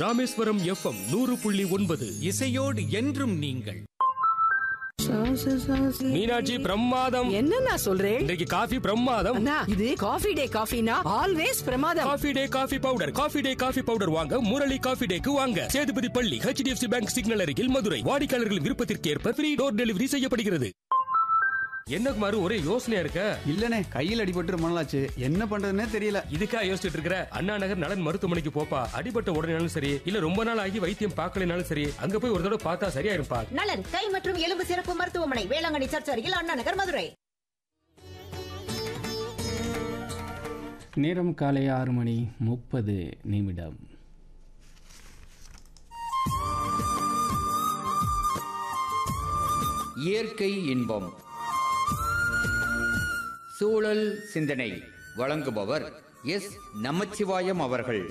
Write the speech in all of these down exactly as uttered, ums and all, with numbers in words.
Rameswaram FM நூறு புள்ளி ஒன்பது இசையோடு என்றும் நீங்கள். மீனாட்சி பிரமாதம். என்ன நான் சொல்றேன், இன்றைக்கு காஃபி பிரமாதம். அண்ணா, இது காஃபி டே காஃபினா ஆல்வேஸ் பிரமாதம். Coffee day coffee powder. Coffee day coffee powder வாங்க முரளி காஃபி டேக்கு வாங்க. சேதுபதி பள்ளி, ஹெச்டிஎஃப்சி பேங்க் சிக்னல் அருகில், மதுரை. வாடிக்கையாளர்களின் விருப்பத்திற்கு ஏற்ப ஃப்ரீ டோர் டெலிவரி செய்யப்படுகிறது. என்ன குமாரு, ஒரே யோசனையா இருக்க? இல்லனே, கையில் அடிபட்டு ரொம்ப நாளாச்சு, என்ன பண்றதுன்னே தெரியல. இதுக்கா யோசிச்சுட்டு இருக்கிற? அண்ணா நகர் நலன் மருத்துவமனைக்கு போப்பா. அடிபட்ட உடனேனாலும் சரி, இல்ல ரொம்ப நாள் ஆகி வைத்தியம் பார்க்கலனாலும் சரி, அங்க போய் ஒரு தடவை பார்த்தா சரியா இருப்பா. நலன் கை மற்றும் எலும்பு சிறப்பு மருத்துவமனை, வேளாங்கண்ணி சர்ச் அருகில், அண்ணா நகர், மதுரை. நேரம் காலை ஆறு மணி முப்பது நிமிடம். இயற்கை இன்பம், சூழல் சிந்தனை வழங்குபவர் எஸ் நமச்சிவாயம் அவர்கள்.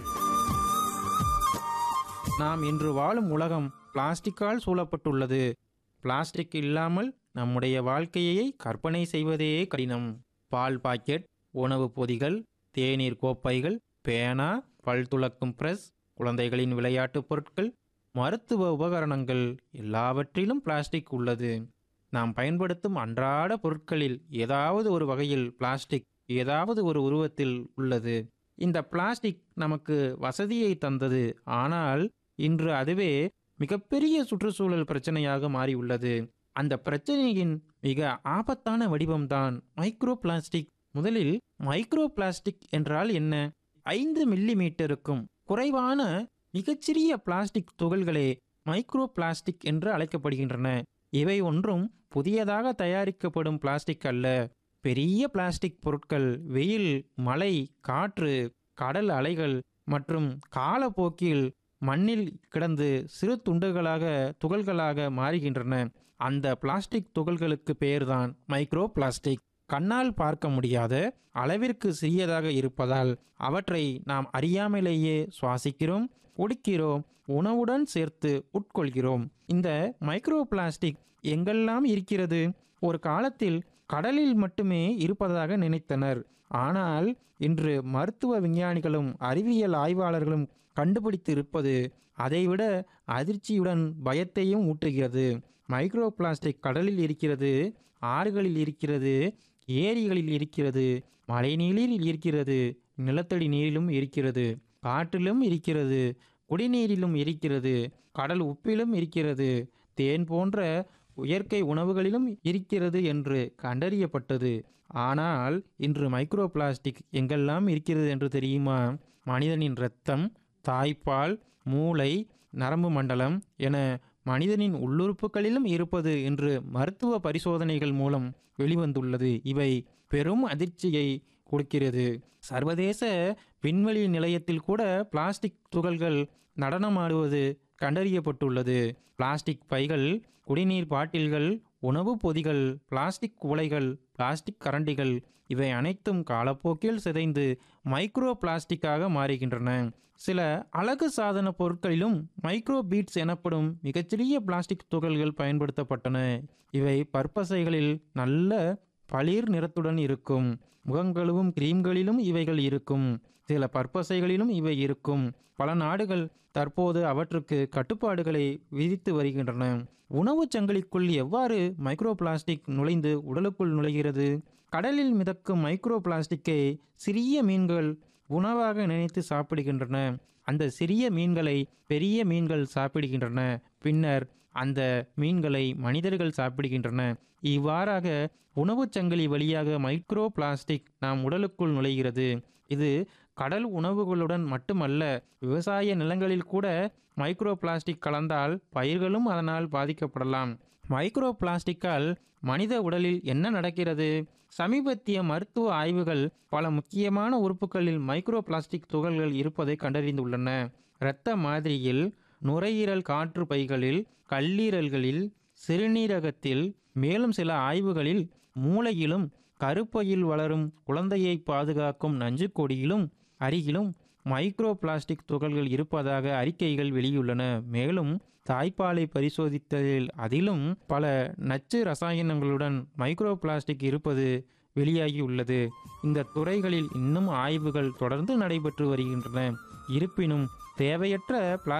நாம் இன்று வாழும் உலகம் பிளாஸ்டிக்கால் சூழப்பட்டுள்ளது. பிளாஸ்டிக் இல்லாமல் நம்முடைய வாழ்க்கையை கற்பனை செய்வதே கடினம். பால் பாக்கெட், உணவுப் பொதிகள், தேநீர் கோப்பைகள், பேனா, பல் துலக்கும் பிரஸ், குழந்தைகளின் விளையாட்டுப் பொருட்கள், மருத்துவ உபகரணங்கள், எல்லாவற்றிலும் பிளாஸ்டிக் உள்ளது. நாம் பயன்படுத்தும் அன்றாட பொருட்களில் ஏதாவது ஒரு வகையில் பிளாஸ்டிக் ஏதாவது ஒரு உருவத்தில் உள்ளது. இந்த பிளாஸ்டிக் நமக்கு வசதியை தந்தது, ஆனால் இன்று அதுவே மிகப்பெரிய சுற்றுச்சூழல் பிரச்சனையாக மாறியுள்ளது. அந்த பிரச்சனையின் மிக ஆபத்தான வடிவம்தான் மைக்ரோ பிளாஸ்டிக். முதலில் மைக்ரோ பிளாஸ்டிக் என்றால் என்ன? ஐந்து மில்லி மீட்டருக்கும் குறைவான மிகச்சிறிய பிளாஸ்டிக் துகள்களே மைக்ரோ பிளாஸ்டிக் என்று அழைக்கப்படுகின்றன. இவை ஒன்றும் புதியதாக தயாரிக்கப்படும் பிளாஸ்டிக் அல்ல. பெரிய பிளாஸ்டிக் பொருட்கள் வெயில், மழை, காற்று, கடல் அலைகள் மற்றும் காலப்போக்கில் மண்ணில் கிடந்து சிறு துண்டுகளாக துகள்களாக மாறுகின்றன. அந்த பிளாஸ்டிக் துகள்களுக்கு பெயர்தான் மைக்ரோ பிளாஸ்டிக். கண்ணால் பார்க்க முடியாத அளவிற்கு சிறியதாக இருப்பதால் அவற்றை நாம் அறியாமலேயே சுவாசிக்கிறோம், குடிக்கிறோம், உணவுடன் சேர்த்து உட்கொள்கிறோம். இந்த மைக்ரோ பிளாஸ்டிக் எங்கெல்லாம் இருக்கிறது? ஒரு காலத்தில் கடலில் மட்டுமே இருப்பதாக நினைத்தனர். ஆனால் இன்று மருத்துவ விஞ்ஞானிகளும் அறிவியல் ஆய்வாளர்களும் கண்டுபிடித்து இருப்பது அதைவிட அதிர்ச்சியுடன் பயத்தையும் ஊட்டுகிறது. மைக்ரோ பிளாஸ்டிக் கடலில் இருக்கிறது, ஆறுகளில் இருக்கிறது, ஏரிகளில் இருக்கிறது, மழைநீரில் இருக்கிறது, நிலத்தடி நீரிலும் இருக்கிறது, காற்றிலும் இருக்கிறது, குடிநீரிலும் இருக்கிறது, கடல் உப்பிலும் இருக்கிறது, தேன் போன்ற இயற்கை உணவுகளிலும் இருக்கிறது என்று கண்டறியப்பட்டது. ஆனால் இன்று மைக்ரோ பிளாஸ்டிக் எங்கெல்லாம் இருக்கிறது என்று தெரியுமா? மனிதனின் இரத்தம், தாய்ப்பால், மூளை, நரம்பு மண்டலம் என மனிதனின் உள்ளுறுப்புகளிலும் இருப்பது என்று மருத்துவ பரிசோதனைகள் மூலம் வெளிவந்துள்ளது. இவை பெரும் அதிர்ச்சியை கொடுக்கிறது. சர்வதேச விண்வெளி நிலையத்தில் கூட பிளாஸ்டிக் துகள்கள் நடனமாடுவது கண்டறியப்பட்டுள்ளது. பிளாஸ்டிக் பைகள், குடிநீர் பாட்டில்கள், உணவுப் பொதிகள், பிளாஸ்டிக் உலைகள், பிளாஸ்டிக் கரண்டிகள் இவை அனைத்தும் காலப்போக்கில் சிதைந்து மைக்ரோ பிளாஸ்டிக்காக மாறுகின்றன. சில அழகு சாதன பொருட்களிலும் மைக்ரோ பீட்ஸ் எனப்படும் மிகச்சிறிய பிளாஸ்டிக் துகள்கள் பயன்படுத்தப்பட்டன. இவை பற்பசைகளில் நல்ல பளிர் நிறத்துடன் இருக்கும். முகங்கழுவும் கிரீம்களிலும் இவைகள் இருக்கும். சில பற்பசைகளிலும் இவை இருக்கும். பல நாடுகள் தற்போது அவற்றுக்கு கட்டுப்பாடுகளை விதித்து வருகின்றன. உணவுச் சங்கிலிக்குள் எவ்வாறு மைக்ரோ பிளாஸ்டிக் நுழைந்து உடலுக்குள் நுழைகிறது? கடலில் மிதக்கும் மைக்ரோ பிளாஸ்டிக்கை சிறிய மீன்கள் உணவாக நினைத்து சாப்பிடுகின்றன. அந்த சிறிய மீன்களை பெரிய மீன்கள் சாப்பிடுகின்றன. பின்னர் அந்த மீன்களை மனிதர்கள் சாப்பிடுகின்றன. இவ்வாறாக உணவுச் சங்கிலி வழியாக மைக்ரோ பிளாஸ்டிக் நம் உடலுக்குள் நுழைகிறது. இது கடல் உணவுகளுடன் மட்டுமல்ல, விவசாய நிலங்களில் கூட மைக்ரோ பிளாஸ்டிக் கலந்தால் பயிர்களும் அதனால் பாதிக்கப்படலாம். மைக்ரோ பிளாஸ்டிக்கால் மனித உடலில் என்ன நடக்கிறது? சமீபத்திய மருத்துவ ஆய்வுகள் பல முக்கியமான உறுப்புகளில் மைக்ரோ பிளாஸ்டிக் துகள்கள் இருப்பதை கண்டறிந்துள்ளன. இரத்த மாதிரியில், நுரையீரல் காற்று பைகளில், கல்லீரல்களில், சிறுநீரகத்தில், மேலும் சில ஆய்வுகளில் மூளையிலும், கருப்பையில் வளரும் குழந்தையை பாதுகாக்கும் நஞ்சுக்கொடியிலும் அருகிலும் மைக்ரோ பிளாஸ்டிக் துகள்கள் இருப்பதாக அறிக்கைகள் வெளியுள்ளன. மேலும் தாய்ப்பாலை பரிசோதித்ததில் அதிலும் பல நச்சு ரசாயனங்களுடன் மைக்ரோ பிளாஸ்டிக் இருப்பது வெளியாகியுள்ளது. இந்த துறைகளில் இன்னும் ஆய்வுகள் தொடர்ந்து நடைபெற்று வருகின்றன. இருப்பினும் தேவையற்ற